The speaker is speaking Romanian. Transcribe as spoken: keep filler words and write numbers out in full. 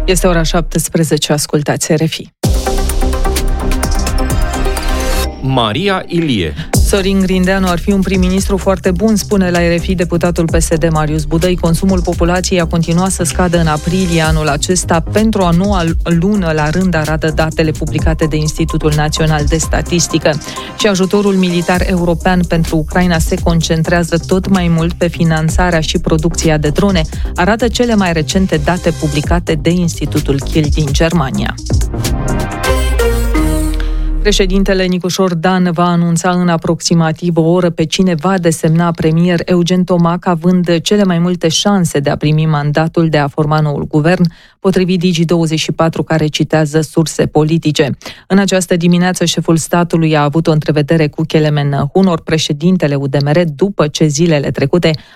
Este ora șaptesprezece, ascultați R F I. Maria Ilie. Sorin Grindeanu ar fi un prim-ministru foarte bun, spune la R F I deputatul P S D Marius Budăi. Consumul populației a continuat să scadă în aprilie anul acesta pentru a noua lună la rând, arată datele publicate de Institutul Național de Statistică. Și ajutorul militar european pentru Ucraina se concentrează tot mai mult pe finanțarea și producția de drone, arată cele mai recente date publicate de Institutul Kiel din Germania. Președintele Nicușor Dan va anunța în aproximativ o oră pe cine va desemna premier. Eugen Tomac, având cele mai multe șanse de a primi mandatul de a forma noul guvern, potrivit Digi douăzeci și patru, care citează surse politice. În această dimineață, șeful statului a avut o întrevedere cu Kelemen Hunor, președintele U D M R, după ce zilele trecute